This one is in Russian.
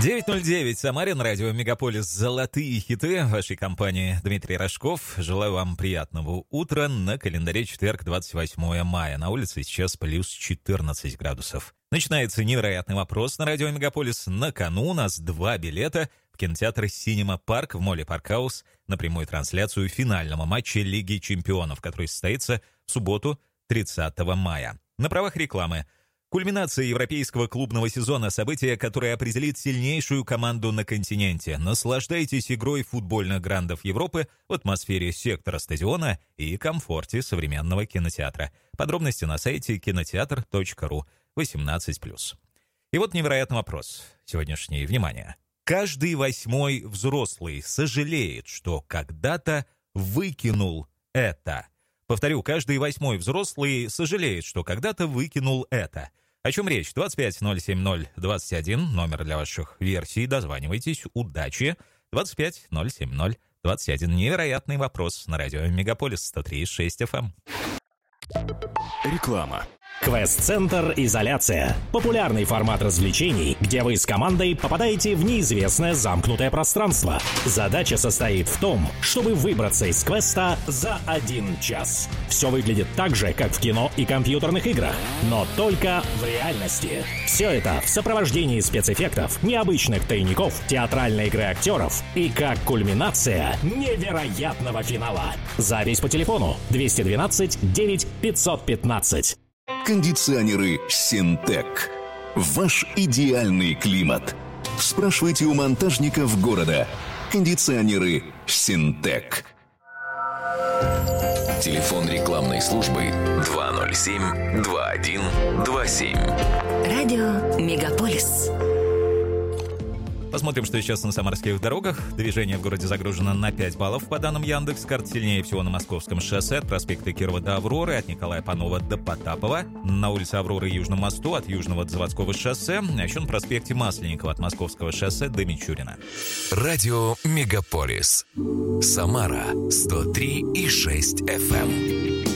9:09, Самарин, радио Мегаполис, золотые хиты вашей компании. Дмитрий Рожков. Желаю вам приятного утра. На календаре четверг, 28 мая. На улице сейчас плюс 14 градусов. Начинается невероятный вопрос на радио Мегаполис. На кону у нас 2 билета в кинотеатр «Синема Парк» в молле «Паркхаус» на прямую трансляцию финального матча Лиги чемпионов, который состоится в субботу, 30 мая. На правах рекламы. Кульминация европейского клубного сезона – событие, которое определит сильнейшую команду на континенте. Наслаждайтесь игрой футбольных грандов Европы в атмосфере сектора стадиона и комфорте современного кинотеатра. Подробности на сайте кинотеатр.ру, 18+. И вот невероятный вопрос. Сегодняшнее внимание. Каждый 8-й взрослый сожалеет, что когда-то выкинул это. Повторю, каждый 8-й взрослый сожалеет, что когда-то выкинул это. О чем речь? 25-070-21, номер для ваших версий. Дозванивайтесь. Удачи. 25-070-21. Невероятный вопрос на радио Мегаполис 103,6 FM. Реклама. Квест-центр «Изоляция». Популярный формат развлечений, где вы с командой попадаете в неизвестное замкнутое пространство. Задача состоит в том, чтобы выбраться из квеста за 1 час. Все выглядит так же, как в кино и компьютерных играх, но только в реальности. Все это в сопровождении спецэффектов, необычных тайников, театральной игры актеров и как кульминация невероятного финала. Запись по телефону 212 9 515. Кондиционеры «Синтек». Ваш идеальный климат. Спрашивайте у монтажников города. Кондиционеры «Синтек». Телефон рекламной службы 207-2127. Радио Мегаполис. Посмотрим, что сейчас на самарских дорогах. Движение в городе загружено на 5 баллов по данным Яндекс.Карт. Сильнее всего на Московском шоссе от проспекта Кирова до Авроры, от Николая Панова до Потапова. На улице Авроры и Южном мосту от Южного до Заводского шоссе. А еще на проспекте Масленникова от Московского шоссе до Мичурина. Радио Мегаполис. Самара 103,6 FM.